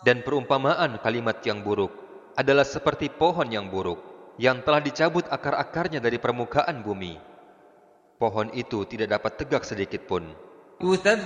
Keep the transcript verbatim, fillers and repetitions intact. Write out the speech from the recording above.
Dan perumpamaan kalimat yang buruk adalah seperti pohon yang buruk yang telah dicabut akar-akarnya dari permukaan bumi. Pohon itu tidak dapat tegak sedikit pun.